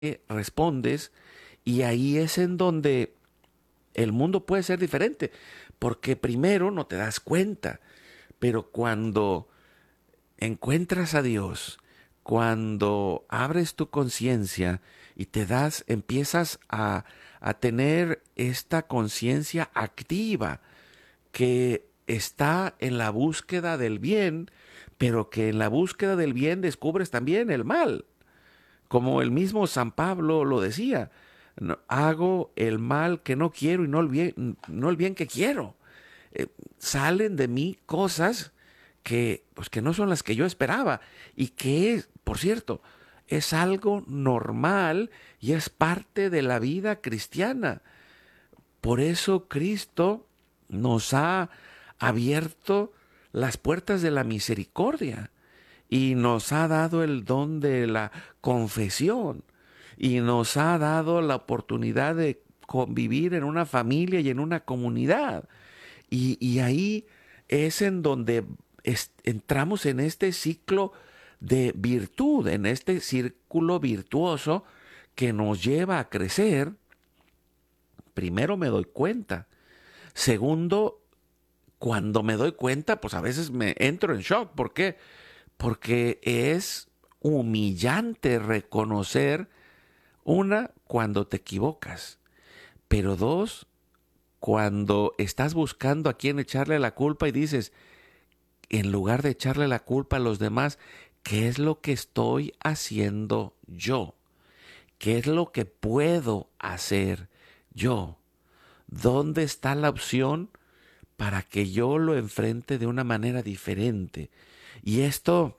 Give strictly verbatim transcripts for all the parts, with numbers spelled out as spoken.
respondes, y ahí es en donde el mundo puede ser diferente, porque primero no te das cuenta, pero cuando encuentras a Dios, cuando abres tu conciencia y te das, empiezas a, a tener esta conciencia activa que está en la búsqueda del bien, pero que en la búsqueda del bien descubres también el mal. Como el mismo San Pablo lo decía, no, hago el mal que no quiero y no el bien, no el bien que quiero. Eh, salen de mí cosas que, pues, que no son las que yo esperaba y que es, por cierto, es algo normal y es parte de la vida cristiana. Por eso Cristo nos ha abierto las puertas de la misericordia y nos ha dado el don de la confesión y nos ha dado la oportunidad de convivir en una familia y en una comunidad. Y, y ahí es en donde es, entramos en este ciclo de virtud, en este círculo virtuoso que nos lleva a crecer. Primero me doy cuenta. Segundo, cuando me doy cuenta, pues a veces me entro en shock. ¿Por qué? Porque es humillante reconocer, una, cuando te equivocas, pero dos, cuando estás buscando a quién echarle la culpa y dices, en lugar de echarle la culpa a los demás, ¿qué es lo que estoy haciendo yo? ¿Qué es lo que puedo hacer yo? ¿Dónde está la opción para que yo lo enfrente de una manera diferente? Y esto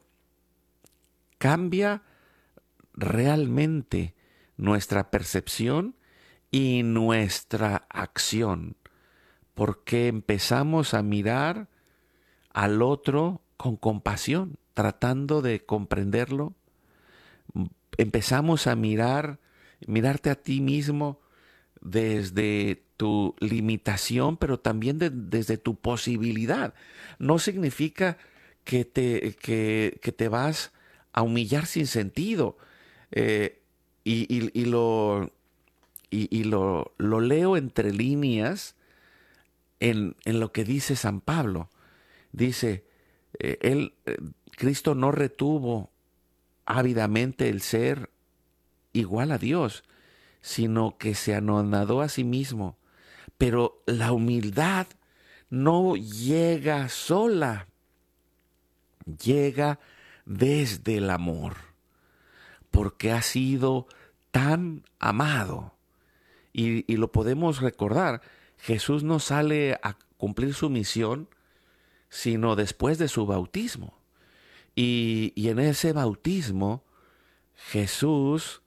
cambia realmente nuestra percepción y nuestra acción, porque empezamos a mirar al otro con compasión, tratando de comprenderlo. Empezamos a mirar, mirarte a ti mismo desde tu limitación, pero también de, desde tu posibilidad. No significa que te, que, que te vas a humillar sin sentido. Eh, y, y, y, lo, y, y lo, lo leo entre líneas en, en lo que dice San Pablo. Dice, eh, él, eh, Cristo no retuvo ávidamente el ser igual a Dios, sino que se anonadó a sí mismo. Pero la humildad no llega sola, llega desde el amor, porque ha sido tan amado. Y, y lo podemos recordar, Jesús no sale a cumplir su misión, sino después de su bautismo. Y, y en ese bautismo, Jesús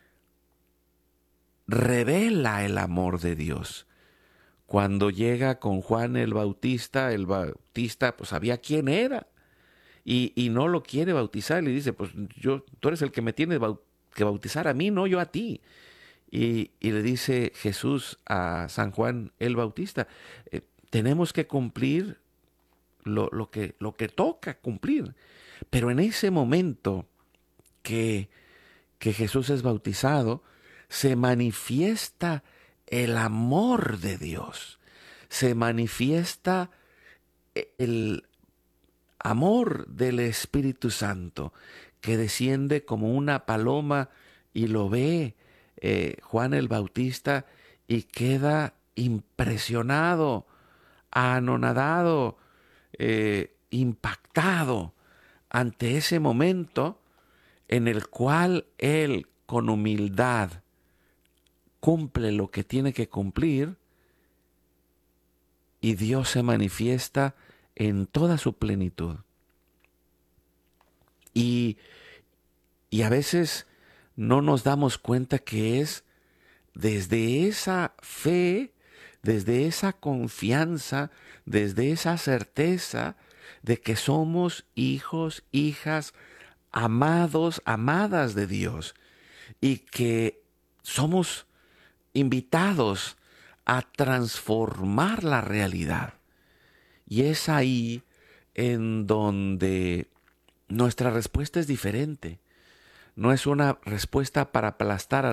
revela el amor de Dios. Cuando llega con Juan el Bautista, el Bautista pues sabía quién era y, y no lo quiere bautizar. Le dice, pues yo, tú eres el que me tienes que bautizar a mí, no yo a ti. Y, y le dice Jesús a San Juan el Bautista, eh, tenemos que cumplir lo, lo, que, lo que toca cumplir. Pero en ese momento que, que Jesús es bautizado, se manifiesta el amor de Dios, se manifiesta el amor del Espíritu Santo que desciende como una paloma y lo ve eh, Juan el Bautista y queda impresionado, anonadado, eh, impactado ante ese momento en el cual él con humildad cumple lo que tiene que cumplir y Dios se manifiesta en toda su plenitud. Y, y a veces no nos damos cuenta que es desde esa fe, desde esa confianza, desde esa certeza de que somos hijos, hijas, amados, amadas de Dios y que somos invitados a transformar la realidad. Y es ahí en donde nuestra respuesta es diferente. no es una respuesta para aplastar